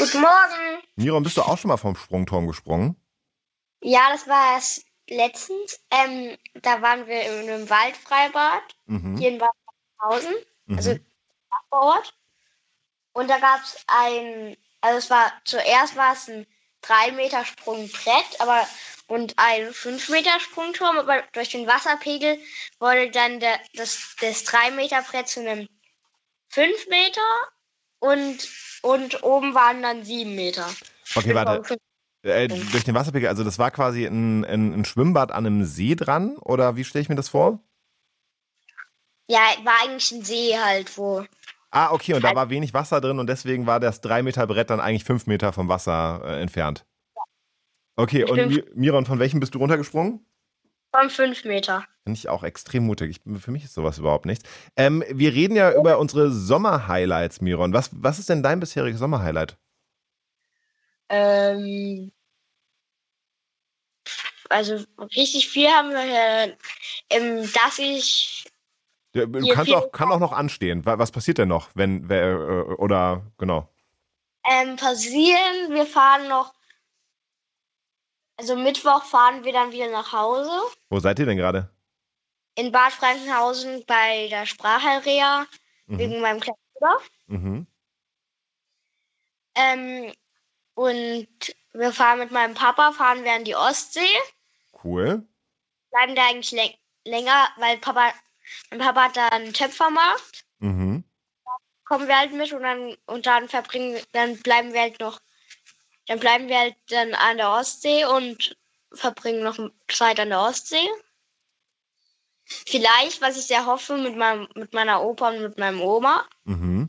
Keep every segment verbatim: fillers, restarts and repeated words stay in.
Guten Morgen. Miron, bist du auch schon mal vom Sprungturm gesprungen? Ja, das war es letztens. Ähm, da waren wir in einem Waldfreibad Mhm. hier in Bad Oeynhausen, also Mhm. Nachbarort. Und da gab es ein, also es war, zuerst war es ein drei Meter Sprungbrett, aber und ein fünf Meter Sprungturm, aber durch den Wasserpegel wurde dann der, das, das drei Meter Brett zu einem fünf Meter und, und oben waren dann sieben Meter. Ich Okay, bin warte. vom fünf Äh, gesprungen. durch den Wasserpegel, also das war quasi ein, ein, ein Schwimmbad an einem See dran? Oder wie stelle ich mir das vor? Ja, war eigentlich ein See halt, wo. Ah, okay, und da Also war wenig Wasser drin und deswegen war das drei Meter Brett dann eigentlich fünf Meter vom Wasser äh, entfernt. Okay, ich und bin Mi- Miron, von welchem bist du runtergesprungen? von fünf Meter. Finde ich auch extrem mutig. Ich, für mich ist sowas überhaupt nichts. Ähm, wir reden ja über unsere Sommer-Highlights, Miron. Was, was ist denn dein bisheriges Sommer-Highlight? Ähm, also richtig viel haben wir hier, ähm, dass ich Ja, Du hier kannst viel auch, kann auch noch anstehen. Wa- Was passiert denn noch, wenn, wer, äh, oder, genau. ähm, passieren. Wir fahren noch, also Mittwoch fahren wir dann wieder nach Hause Wo seid ihr denn gerade? in Bad Frankenhausen bei der Sprachreha Mhm. wegen meinem kleinen Bruder. Mhm. Ähm, und wir fahren mit meinem Papa, fahren wir an die Ostsee, Cool. bleiben da eigentlich läng länger, weil Papa, mein Papa hat da einen Töpfermarkt. Mhm. Kommen wir halt mit und dann und dann verbringen, dann bleiben wir halt noch, dann bleiben wir halt dann an der Ostsee und verbringen noch Zeit an der Ostsee. Vielleicht, was ich sehr hoffe, mit meinem, mit meiner Opa und mit meinem Oma. Mhm.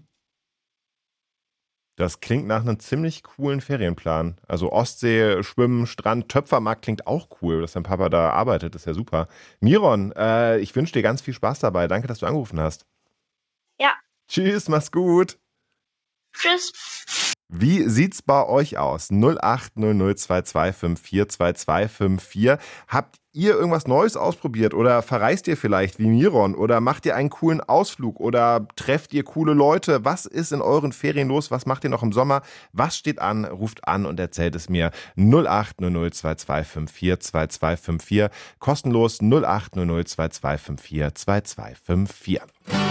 Das klingt nach einem ziemlich coolen Ferienplan. Also Ostsee, Schwimmen, Strand, Töpfermarkt klingt auch cool, dass dein Papa da arbeitet. Das ist ja super. Miron, äh, ich wünsche dir ganz viel Spaß dabei. Danke, dass du angerufen hast. Ja, Tschüss, mach's gut. tschüss. Wie sieht's bei euch aus? null acht null null zwei zwei fünf vier zwei zwei fünf vier. Habt ihr irgendwas Neues ausprobiert oder verreist ihr vielleicht wie Miron oder macht ihr einen coolen Ausflug oder trefft ihr coole Leute? Was ist in euren Ferien los? Was macht ihr noch im Sommer? Was steht an? Ruft an und erzählt es mir. null acht null null zwei zwei fünf vier zwei zwei fünf vier. Kostenlos null acht null null zwei zwei fünf vier zwei zwei fünf vier.